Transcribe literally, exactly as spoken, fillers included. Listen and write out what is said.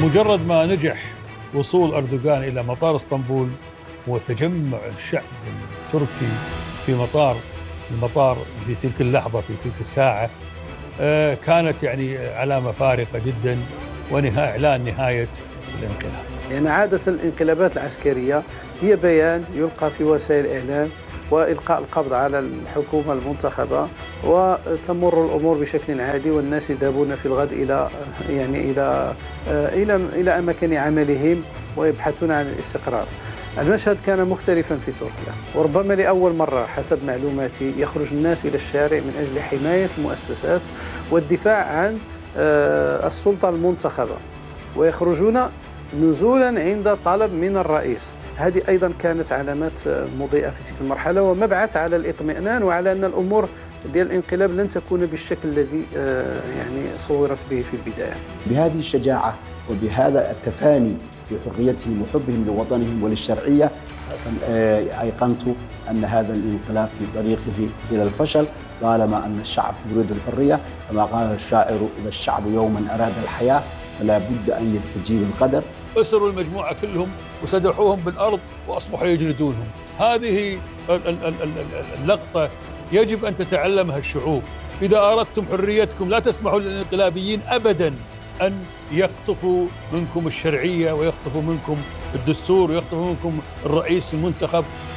مجرد ما نجح وصول أردوغان إلى مطار اسطنبول وتجمع الشعب التركي في مطار المطار في تلك اللحظة في تلك الساعة كانت يعني علامة فارقة جدا ونهاية إعلان نهاية الانقلاب. يعني عادة الانقلابات العسكرية هي بيان يلقى في وسائل الإعلام وإلقاء القبض على الحكومة المنتخبة وتمر الأمور بشكل عادي والناس يذهبون في الغد إلى يعني إلى إلى إلى أماكن عملهم ويبحثون عن الاستقرار. المشهد كان مختلفا في تركيا وربما لأول مرة حسب معلوماتي يخرج الناس إلى الشارع من أجل حماية المؤسسات والدفاع عن السلطة المنتخبة ويخرجون نزولا عند طلب من الرئيس. هذه أيضا كانت علامات مضيئة في تلك المرحلة ومبعث على الإطمئنان وعلى أن الأمور ديال الانقلاب لن تكون بالشكل الذي يعني صورت به في البداية. بهذه الشجاعة وبهذا التفاني في حريتهم وحبهم لوطنهم وللشرعية أيقنت أن هذا الانقلاب في طريقه إلى الفشل طالما أن الشعب يريد الحرية، كما قال الشاعر: إذا الشعب يوما أراد الحياة فلا بد أن يستجيب القدر. أسروا المجموعة كلهم وسدحوهم بالأرض وأصبحوا يجلدونهم. هذه اللقطة يجب أن تتعلمها الشعوب. إذا أردتم حريتكم لا تسمحوا للانقلابيين أبدا أن يخطفوا منكم الشرعية ويخطفوا منكم الدستور ويخطفوا منكم الرئيس المنتخب.